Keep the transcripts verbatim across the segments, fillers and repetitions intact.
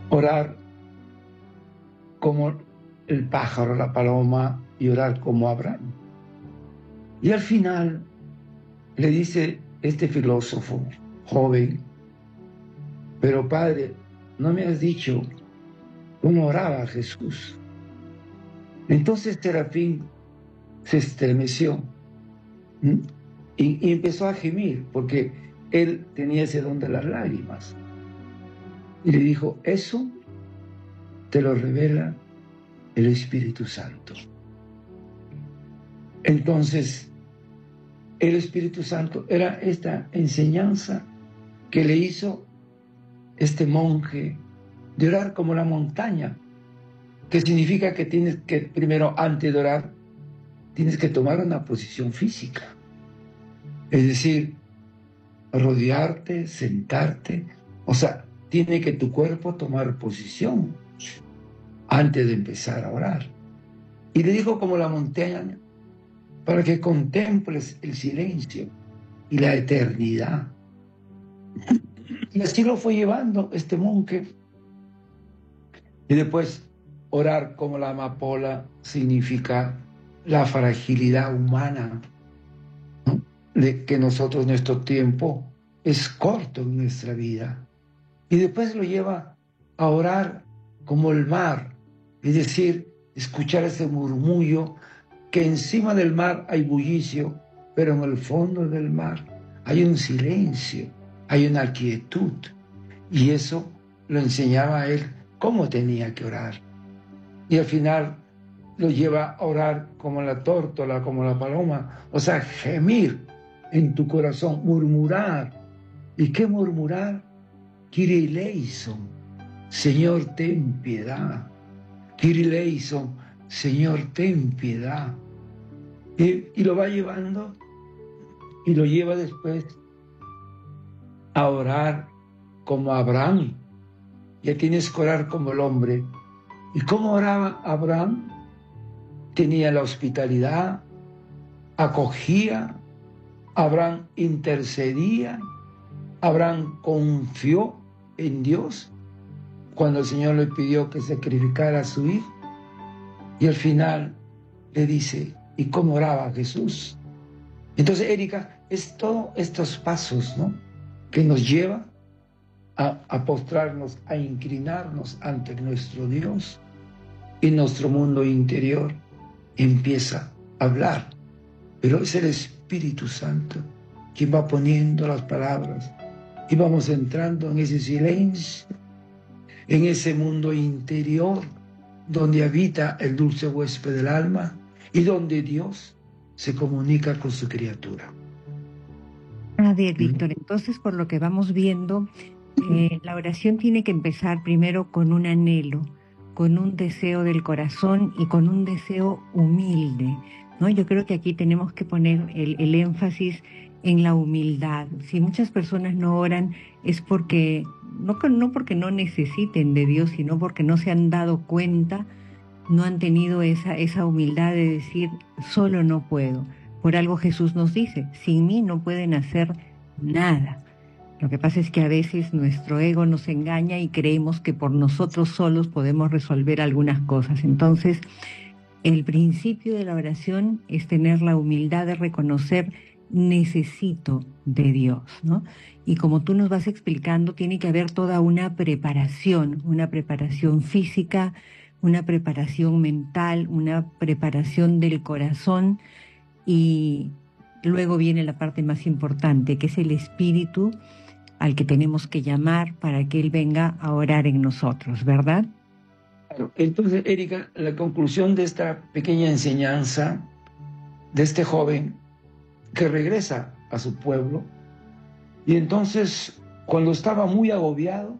orar como el pájaro, la paloma, y orar como Abraham. Y al final le dice este filósofo joven: pero padre, no me has dicho cómo oraba Jesús. Entonces Serafín se estremeció y, y empezó a gemir, porque él tenía ese don de las lágrimas. Y le dijo: eso te lo revela el Espíritu Santo. Entonces, el Espíritu Santo era esta enseñanza que le hizo este monje de orar como la montaña, que significa que tienes que, primero, antes de orar, tienes que tomar una posición física. Es decir, rodearte, sentarte, o sea, tiene que tu cuerpo tomar posición antes de empezar a orar. Y le dijo como la montaña, para que contemples el silencio y la eternidad. Y así lo fue llevando este monje. Y después, orar como la amapola significa la fragilidad humana, ¿no? De que nosotros, nuestro tiempo es corto en nuestra vida. Y después lo lleva a orar como el mar, es decir, escuchar ese murmullo, que encima del mar hay bullicio, pero en el fondo del mar hay un silencio, hay una quietud. Y eso lo enseñaba a él cómo tenía que orar. Y al final lo lleva a orar como la tórtola, como la paloma, o sea, gemir en tu corazón, murmurar. ¿Y qué murmurar? Kyrie eleison, Señor, ten piedad. Kyrie eleison, Señor, ten piedad. Y, y lo va llevando y lo lleva después a orar como Abraham. Ya tienes que orar como el hombre. ¿Y cómo oraba Abraham? Tenía la hospitalidad, acogía, Abraham intercedía, Abraham confió en Dios cuando el Señor le pidió que sacrificara a su hijo. Y al final le dice: ¿y cómo oraba Jesús? Entonces, Erika, es todos estos pasos, ¿no?, que nos lleva a, a postrarnos, a inclinarnos ante nuestro Dios, y nuestro mundo interior empieza a hablar. Pero es el Espíritu Santo quien va poniendo las palabras y vamos entrando en ese silencio, en ese mundo interior donde habita el dulce huésped del alma y donde Dios se comunica con su criatura. A ver, Víctor, entonces por lo que vamos viendo, eh, la oración tiene que empezar primero con un anhelo, con un deseo del corazón y con un deseo humilde, ¿no? Yo creo que aquí tenemos que poner el, el énfasis en la humildad. Si muchas personas no oran es porque no, no porque no necesiten de Dios, sino porque no se han dado cuenta, no han tenido esa, esa humildad de decir, solo no puedo. Por algo Jesús nos dice, sin mí no pueden hacer nada. Lo que pasa es que a veces nuestro ego nos engaña y creemos que por nosotros solos podemos resolver algunas cosas. Entonces, el principio de la oración es tener la humildad de reconocer: necesito de Dios, ¿no? Y como tú nos vas explicando, tiene que haber toda una preparación, una preparación física, una preparación mental, una preparación del corazón, y luego viene la parte más importante, que es el Espíritu al que tenemos que llamar para que Él venga a orar en nosotros, ¿verdad? Claro. Entonces, Erika, la conclusión de esta pequeña enseñanza de este joven que regresa a su pueblo, y entonces, cuando estaba muy agobiado,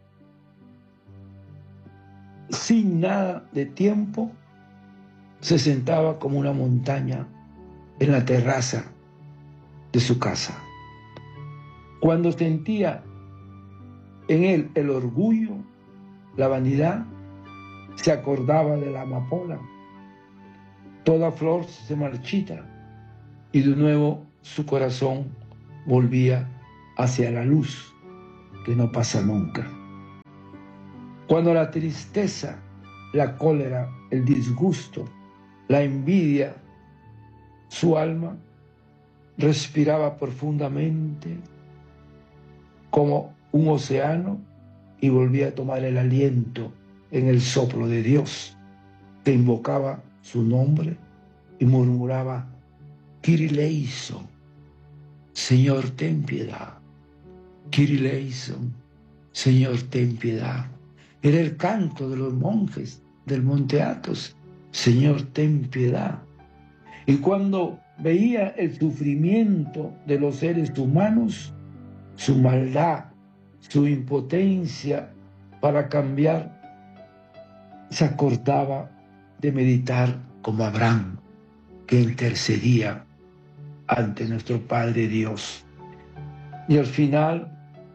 sin nada de tiempo, se sentaba como una montaña en la terraza de su casa. Cuando sentía en él el orgullo, la vanidad, se acordaba de la amapola. Toda flor se marchita y de nuevo su corazón volvía hacia la luz que no pasa nunca. Cuando la tristeza, la cólera, el disgusto, la envidia, su alma respiraba profundamente como un océano y volvía a tomar el aliento en el soplo de Dios, que invocaba su nombre y murmuraba: Kyrie-eleison, Señor, ten piedad. Kyrie-eleison, Señor, ten piedad. Era el canto de los monjes del Monte Athos: Señor, ten piedad. Y cuando veía el sufrimiento de los seres humanos, su maldad, su impotencia para cambiar, se acordaba de meditar como Abraham, que intercedía ante nuestro Padre Dios. Y al final,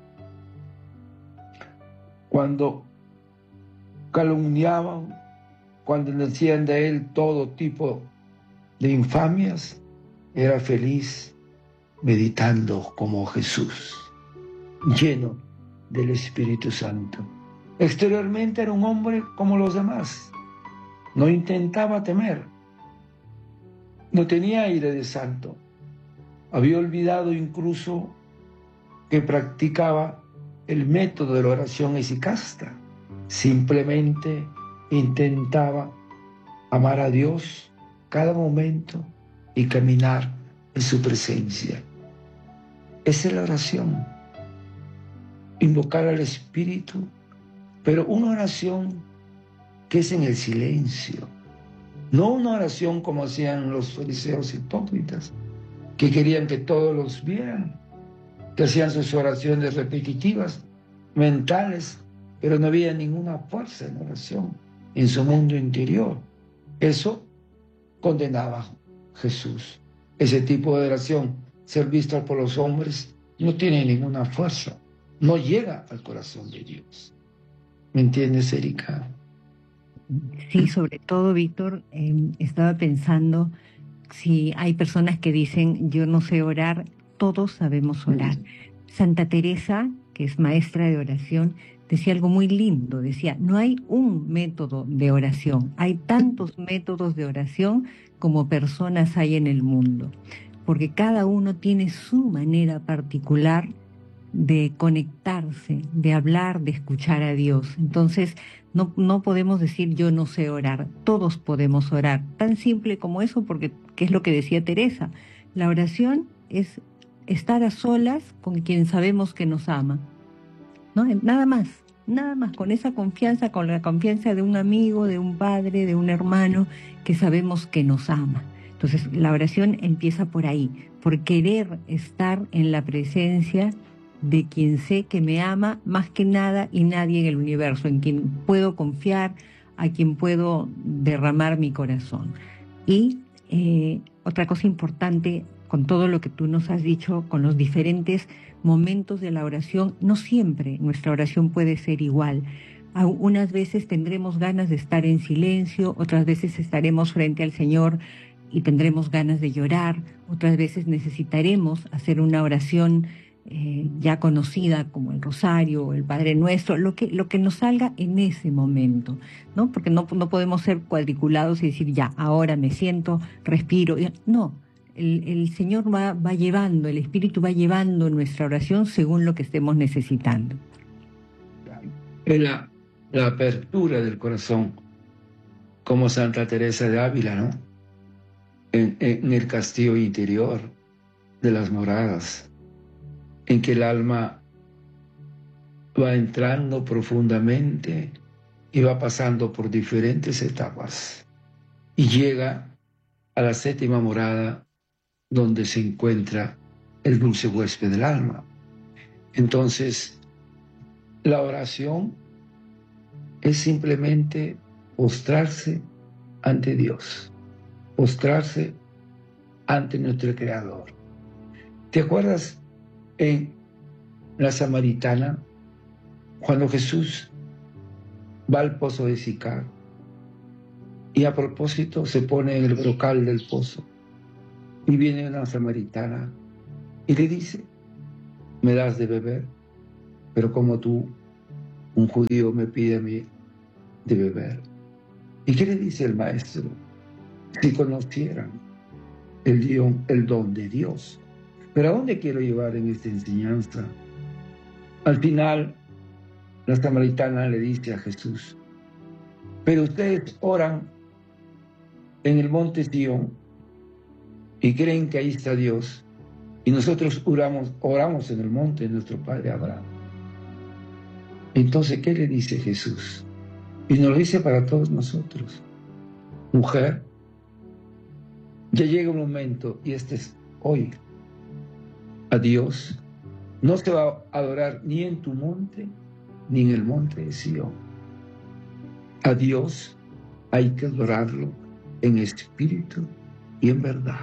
cuando calumniaban, cuando decían de él todo tipo de infamias, era feliz meditando como Jesús, lleno del Espíritu Santo. Exteriormente era un hombre como los demás, no intentaba temer, no tenía aire de santo, había olvidado incluso que practicaba el método de la oración hesychasta, simplemente intentaba amar a Dios cada momento y caminar en su presencia. Esa es la oración, invocar al Espíritu, pero una oración que es en el silencio, no una oración como hacían los fariseos hipócritas, que querían que todos los vieran, que hacían sus oraciones repetitivas, mentales, pero no había ninguna fuerza en oración en su mundo interior. Eso condenaba Jesús. Ese tipo de oración, ser vista por los hombres, no tiene ninguna fuerza, no llega al corazón de Dios. ¿Me entiendes, Erika? Sí, sobre todo, Víctor, eh, estaba pensando, si hay personas que dicen, yo no sé orar, todos sabemos orar. Santa Teresa, que es maestra de oración, decía algo muy lindo, decía, no hay un método de oración, hay tantos métodos de oración como personas hay en el mundo, porque cada uno tiene su manera particular de conectarse, de hablar, de escuchar a Dios. Entonces, no, no podemos decir yo no sé orar, todos podemos orar, tan simple como eso, porque ¿qué es lo que decía Teresa? La oración es estar a solas con quien sabemos que nos ama, ¿no? Nada más, nada más, con esa confianza, con la confianza de un amigo, de un padre, de un hermano que sabemos que nos ama. Entonces, la oración empieza por ahí, por querer estar en la presencia de quien sé que me ama más que nada y nadie en el universo, en quien puedo confiar, a quien puedo derramar mi corazón. Y eh, otra cosa importante, con todo lo que tú nos has dicho, con los diferentes momentos de la oración, no siempre nuestra oración puede ser igual. Unas veces tendremos ganas de estar en silencio, otras veces estaremos frente al Señor y tendremos ganas de llorar, otras veces necesitaremos hacer una oración eh, ya conocida como el Rosario o el Padre Nuestro, lo que, lo que nos salga en ese momento, ¿no? Porque no, no podemos ser cuadriculados y decir, ya, ahora me siento, respiro. No, el, el Señor va, va llevando, el Espíritu va llevando nuestra oración según lo que estemos necesitando. Es la, la apertura del corazón, como Santa Teresa de Ávila, ¿no? En, en el castillo interior de las moradas, en que el alma va entrando profundamente y va pasando por diferentes etapas y llega a la séptima morada, donde se encuentra el dulce huésped del alma. Entonces, la oración es simplemente postrarse ante Dios, postrarse ante nuestro Creador. ¿Te acuerdas en la Samaritana, cuando Jesús va al pozo de Sicar y a propósito se pone en el brocal del pozo y viene una samaritana y le dice, me das de beber, pero como tú un judío me pide a mí de beber. ¿Y qué le dice el maestro? Si conocieran el don, el don de Dios. Pero ¿a dónde quiero llevar en esta enseñanza? Al final, la samaritana le dice a Jesús, pero ustedes oran en el monte Sión y creen que ahí está Dios, y nosotros oramos, oramos en el monte de nuestro padre Abraham. Entonces, ¿qué le dice Jesús? Y nos lo dice para todos nosotros. Mujer, ya llega un momento, y este es hoy, a Dios no se va a adorar ni en tu monte, ni en el monte de Sión. A Dios hay que adorarlo en espíritu y en verdad.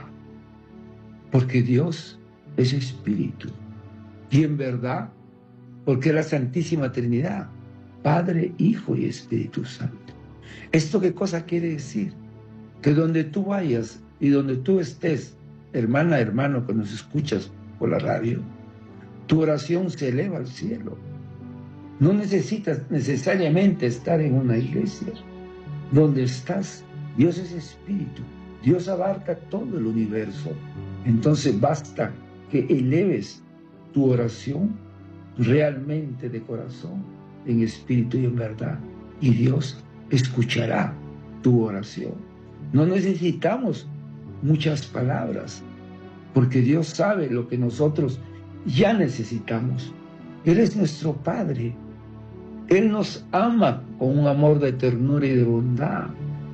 Porque Dios es espíritu. Y en verdad, porque es la Santísima Trinidad, Padre, Hijo y Espíritu Santo. ¿Esto qué cosa quiere decir? Que donde tú vayas y donde tú estés, hermana, hermano, que nos escuchas por la radio, tu oración se eleva al cielo. No necesitas necesariamente estar en una iglesia. Donde estás, Dios es espíritu. Dios abarca todo el universo. Entonces basta que eleves tu oración realmente de corazón, en espíritu y en verdad. Y Dios escuchará tu oración. No necesitamos muchas palabras, porque Dios sabe lo que nosotros ya necesitamos. Él es nuestro Padre. Él nos ama con un amor de ternura y de bondad.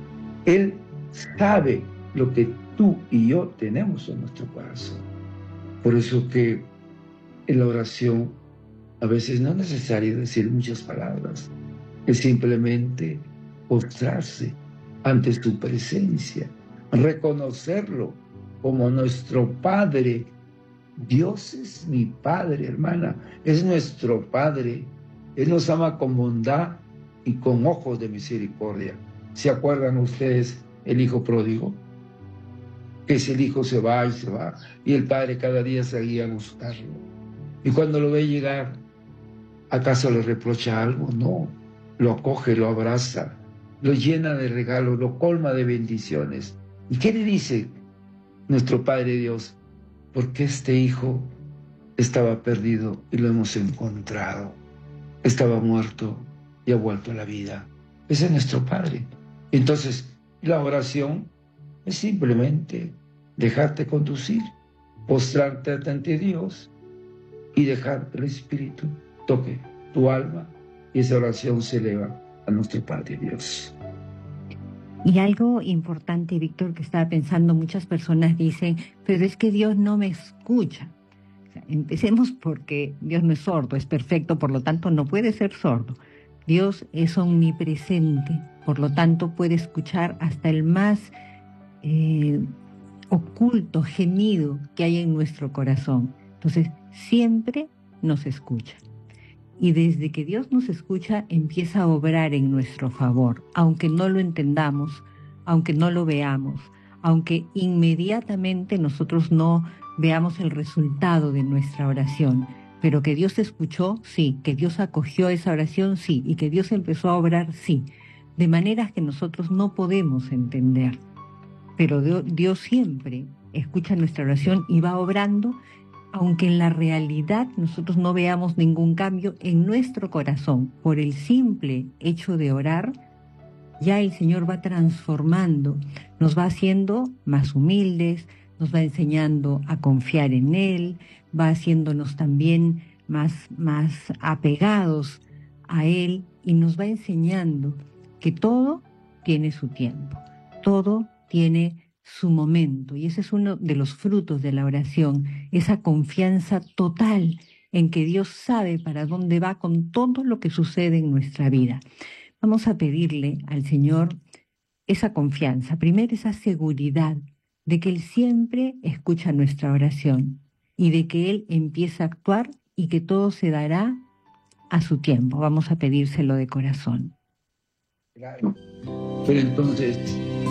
Él sabe lo que tú y yo tenemos en nuestro corazón. Por eso que en la oración a veces no es necesario decir muchas palabras. Es simplemente postrarse ante su presencia, reconocerlo como nuestro Padre. Dios es mi Padre, hermana, es nuestro Padre. Él nos ama con bondad y con ojos de misericordia. ¿Se acuerdan ustedes el hijo pródigo? Que ese hijo se va y se va, y el padre cada día salía a buscarlo. Y cuando lo ve llegar, ¿acaso le reprocha algo? No, lo acoge, lo abraza, lo llena de regalos, lo colma de bendiciones. ¿Y qué le dice nuestro Padre Dios? Porque este hijo estaba perdido y lo hemos encontrado. Estaba muerto y ha vuelto a la vida. Ese es nuestro Padre. Entonces, la oración es simplemente dejarte conducir, postrarte ante Dios y dejar que el Espíritu toque tu alma, y esa oración se eleva a nuestro Padre Dios. Y algo importante, Víctor, que estaba pensando, muchas personas dicen, pero es que Dios no me escucha. O sea, empecemos porque Dios no es sordo, es perfecto, por lo tanto no puede ser sordo. Dios es omnipresente, por lo tanto puede escuchar hasta el más eh, oculto gemido que hay en nuestro corazón. Entonces, siempre nos escucha. Y desde que Dios nos escucha, empieza a obrar en nuestro favor, aunque no lo entendamos, aunque no lo veamos, aunque inmediatamente nosotros no veamos el resultado de nuestra oración. Pero que Dios escuchó, sí, que Dios acogió esa oración, sí, y que Dios empezó a obrar, sí, de maneras que nosotros no podemos entender. Pero Dios siempre escucha nuestra oración y va obrando, aunque en la realidad nosotros no veamos ningún cambio en nuestro corazón. Por el simple hecho de orar, ya el Señor va transformando, nos va haciendo más humildes, nos va enseñando a confiar en Él, va haciéndonos también más, más apegados a Él, y nos va enseñando que todo tiene su tiempo, todo tiene su momento, y ese es uno de los frutos de la oración, esa confianza total en que Dios sabe para dónde va con todo lo que sucede en nuestra vida. Vamos a pedirle al Señor esa confianza, primero esa seguridad de que Él siempre escucha nuestra oración y de que Él empieza a actuar y que todo se dará a su tiempo. Vamos a pedírselo de corazón. Claro, pero entonces